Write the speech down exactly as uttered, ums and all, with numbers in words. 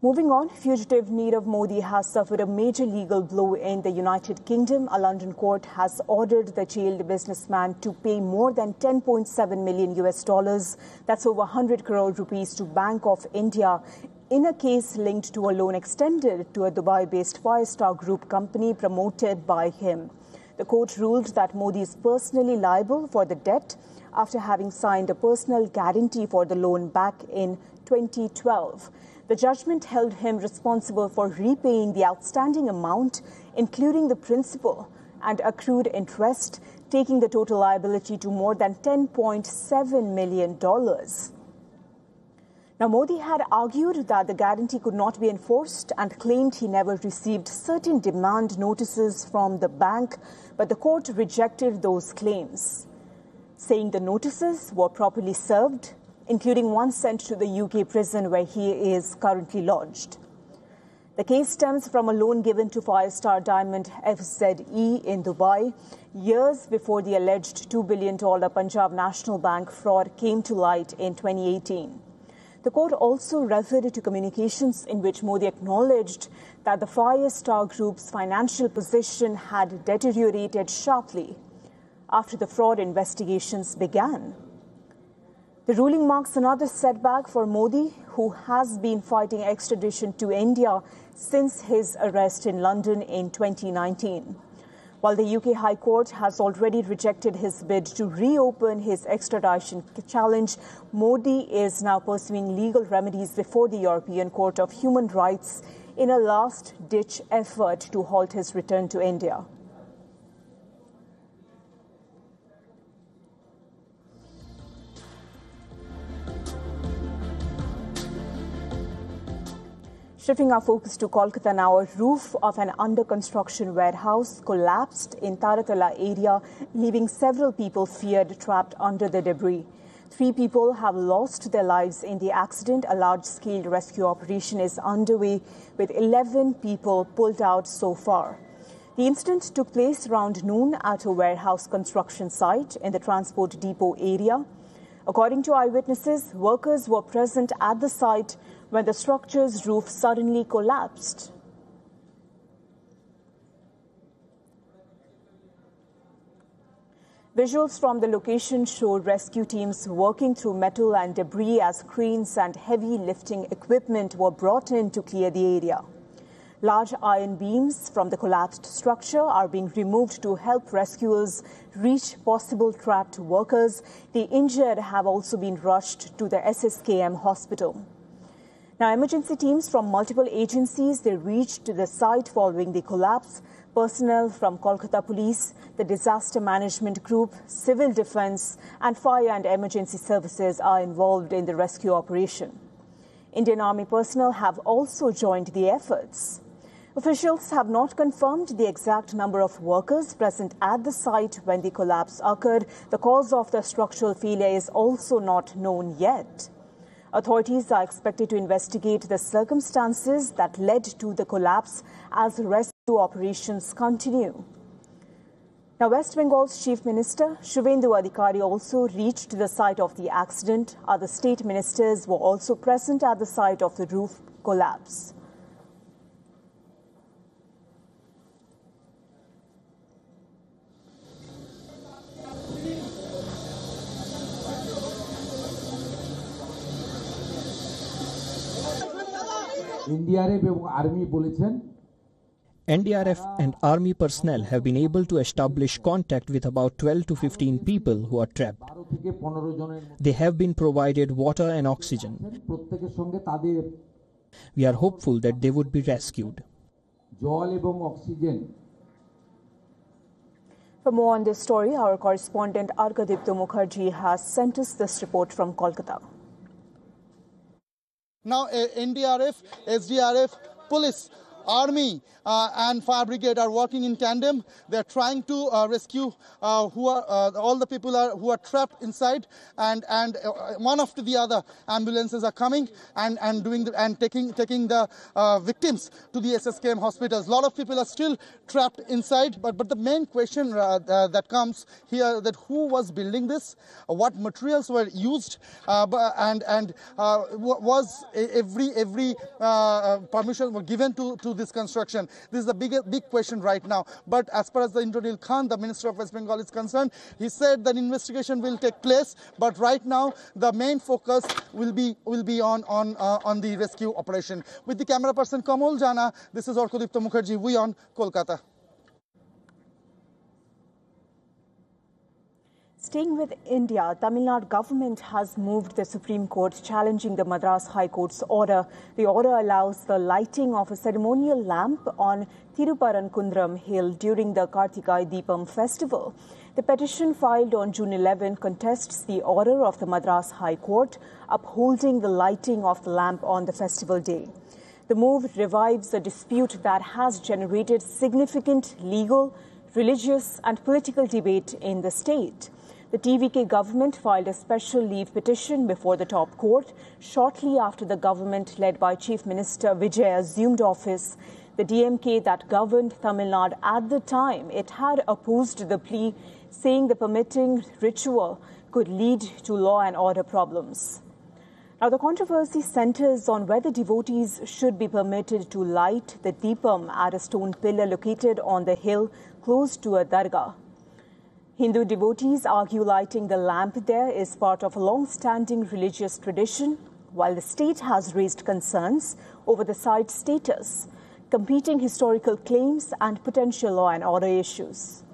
Moving on, fugitive Nirav Modi has suffered a major legal blow in the United Kingdom. A London court has ordered the jailed businessman to pay more than ten point seven million U S dollars, that's over one hundred crore rupees, to Bank of India in a case linked to a loan extended to a Dubai-based Firestar Group company promoted by him. The court ruled that Modi is personally liable for the debt after having signed a personal guarantee for the loan back in twenty twelve. The judgment held him responsible for repaying the outstanding amount, including the principal and accrued interest, taking the total liability to more than ten point seven million dollars. Now, Modi had argued that the guarantee could not be enforced and claimed he never received certain demand notices from the bank, but the court rejected those claims, saying the notices were properly served, including one sent to the U K prison where he is currently lodged. The case stems from a loan given to Firestar Diamond F Z E in Dubai years before the alleged two billion dollars Punjab National Bank fraud came to light in twenty eighteen. The court also referred to communications in which Modi acknowledged that the Firestar Group's financial position had deteriorated sharply after the fraud investigations began. The ruling marks another setback for Modi, who has been fighting extradition to India since his arrest in London in twenty nineteen. While the U K High Court has already rejected his bid to reopen his extradition challenge, Modi is now pursuing legal remedies before the European Court of Human Rights in a last-ditch effort to halt his return to India. Shifting our focus to Kolkata now, a roof of an under-construction warehouse collapsed in Taratala area, leaving several people feared trapped under the debris. Three people have lost their lives in the accident. A large-scale rescue operation is underway, with eleven people pulled out so far. The incident took place around noon at a warehouse construction site in the transport depot area. According to eyewitnesses, workers were present at the site when the structure's roof suddenly collapsed. Visuals from the location showed rescue teams working through metal and debris as cranes and heavy lifting equipment were brought in to clear the area. Large iron beams from the collapsed structure are being removed to help rescuers reach possible trapped workers. The injured have also been rushed to the S S K M hospital. Now, emergency teams from multiple agencies, they reached the site following the collapse. Personnel from Kolkata Police, the Disaster Management Group, Civil Defence and Fire and Emergency Services are involved in the rescue operation. Indian Army personnel have also joined the efforts. Officials have not confirmed the exact number of workers present at the site when the collapse occurred. The cause of the structural failure is also not known yet. Authorities are expected to investigate the circumstances that led to the collapse as rescue operations continue. Now, West Bengal's Chief Minister Shubhendu Adhikari also reached the site of the accident. Other state ministers were also present at the site of the roof collapse. N D R F এবং army বলেছেন N D R F and army personnel have been able to establish contact with about twelve to fifteen people who are trapped. They have been provided water and oxygen. প্রত্যেকের সঙ্গে তাদের We are hopeful that they would be rescued. জল এবং oxygen For more on this story, our correspondent Argadipto Mukherjee has sent us this report from Kolkata. Now, N D R F, S D R F, police army uh, and fire brigade are working in tandem. They're trying to uh, rescue uh, who are uh, all the people are, who are trapped inside, and and uh, one after the other ambulances are coming and and doing the, and taking taking the uh, victims to the S S K M hospitals. A lot of people are still trapped inside, but but the main question uh, uh, that comes here, that who was building this, uh, what materials were used, uh, and and uh, was every every uh, permission were given to to this construction. This is a big big question right now. But as far as the Indranil Khan, the Minister of West Bengal, is concerned, he said that investigation will take place. But right now, the main focus will be will be on on uh, on the rescue operation. With the camera person Kamal Jana, this is Orkodipta Mukherjee. We on Kolkata. Staying with India, Tamil Nadu government has moved the Supreme Court challenging the Madras High Court's order. The order allows the lighting of a ceremonial lamp on Thiruparangundram Hill during the Kartikai Deepam festival. The petition filed on June eleventh contests the order of the Madras High Court upholding the lighting of the lamp on the festival day. The move revives a dispute that has generated significant legal, religious and political debate in the state. The T V K government filed a special leave petition before the top court shortly after the government led by Chief Minister Vijay assumed office. The D M K that governed Tamil Nadu at the time, it had opposed the plea, saying the permitting ritual could lead to law and order problems. Now, the controversy centers on whether devotees should be permitted to light the Deepam at a stone pillar located on the hill close to a dargah. Hindu devotees argue lighting the lamp there is part of a long-standing religious tradition, while the state has raised concerns over the site's status, competing historical claims and potential law and order issues.